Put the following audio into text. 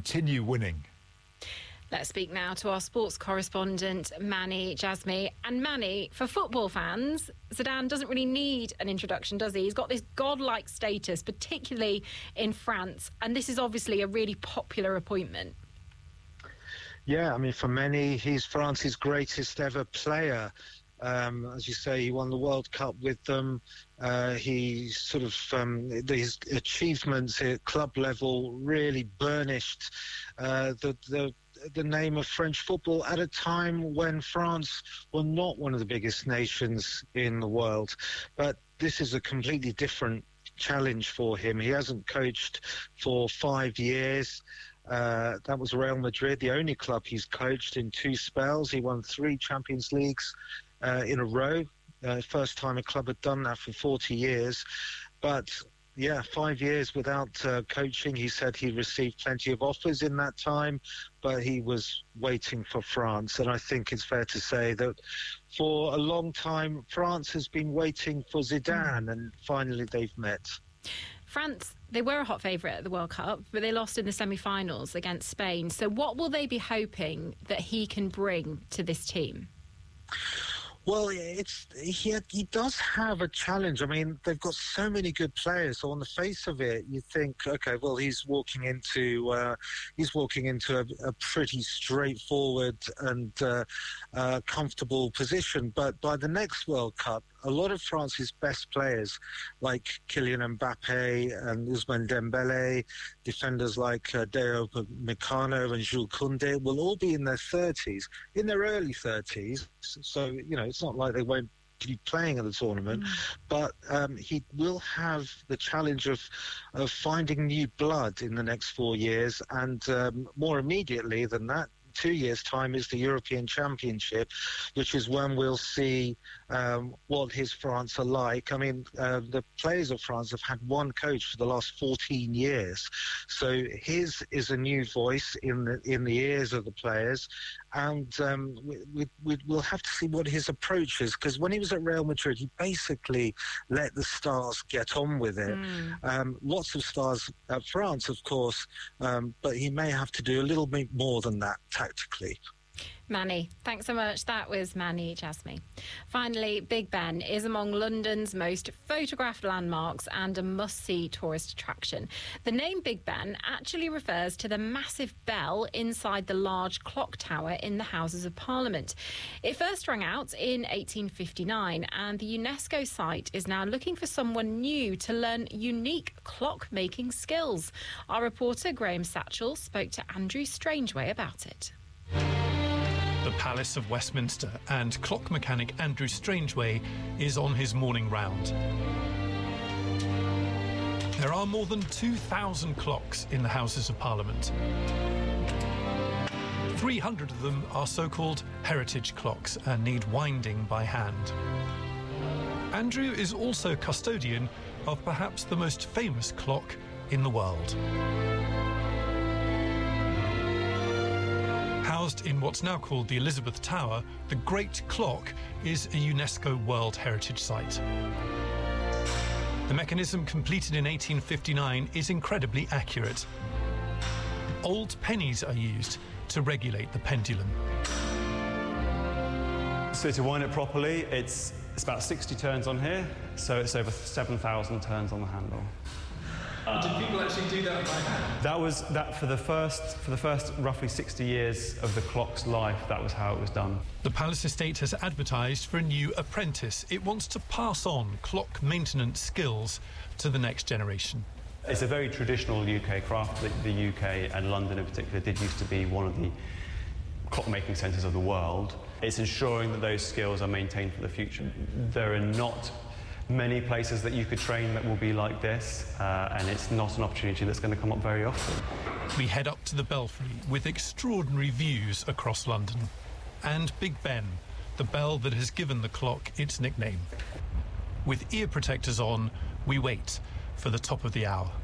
continue winning. Let's speak now to our sports correspondent, Mani Jasmi. And Mani, for football fans, Zidane doesn't really need an introduction, does he? He's got this godlike status, particularly in France. And this is obviously a really popular appointment. Yeah, I mean, for many, he's France's greatest ever player. As you say, he won the World Cup with them. He sort of, his achievements at club level really burnished the name of French football at a time when France were not one of the biggest nations in the world. But this is a completely different challenge for him. He hasn't coached for 5 years. That was Real Madrid, the only club he's coached in 2 spells. He won 3 Champions Leagues in a row. First time a club had done that for 40 years. But yeah, 5 years without coaching. He said he received plenty of offers in that time, but he was waiting for France. And I think it's fair to say that for a long time, France has been waiting for Zidane, and finally they've met. France, they were a hot favourite at the World Cup, but they lost in the semi-finals against Spain. So what will they be hoping that he can bring to this team? Well, he does have a challenge. I mean, they've got so many good players. So on the face of it, you think, okay, well, he's walking into a pretty straightforward and comfortable position. But by the next World Cup, a lot of France's best players, like Kylian Mbappe and Ousmane Dembele, defenders like Deo Upamecano and Jules Koundé, will all be in their 30s, in their early 30s. So, you know, it's not like they won't be playing at the tournament, but he will have the challenge of finding new blood in the next 4 years, and more immediately than that, 2 years' time is the European Championship, which is when we'll see what his France are like. I mean, the players of France have had one coach for the last 14 years, so his is a new voice in the ears of the players, and we'll have to see what his approach is, because when he was at Real Madrid, he basically let the stars get on with it. Lots of stars at France, of course, but he may have to do a little bit more than that tactically. Mani, thanks so much. That was Mani Jasmi. Finally, Big Ben is among London's most photographed landmarks and a must-see tourist attraction. The name Big Ben actually refers to the massive bell inside the large clock tower in the Houses of Parliament. It first rang out in 1859, and the UNESCO site is now looking for someone new to learn unique clock-making skills. Our reporter Graham Satchell spoke to Andrew Strangeway about it. The Palace of Westminster, and clock mechanic Andrew Strangeway is on his morning round. There are more than 2,000 clocks in the Houses of Parliament. 300 of them are so-called heritage clocks and need winding by hand. Andrew is also custodian of perhaps the most famous clock in the world. Housed in what's now called the Elizabeth Tower, the Great Clock is a UNESCO World Heritage Site. The mechanism, completed in 1859, is incredibly accurate. Old pennies are used to regulate the pendulum. So to wind it properly, it's about 60 turns on here, so it's over 7,000 turns on the handle. Did people actually do that by hand? That was for the first roughly 60 years of the clock's life. That was how it was done. The Palace Estate has advertised for a new apprentice. It wants to pass on clock maintenance skills to the next generation. It's a very traditional UK craft. The UK, and London in particular, did used to be one of the clock-making centres of the world. It's ensuring that those skills are maintained for the future. There are not many places that you could train that will be like this, and it's not an opportunity that's going to come up very often. We head up to the Belfry with extraordinary views across London. And Big Ben, the bell that has given the clock its nickname. With ear protectors on, we wait for the top of the hour.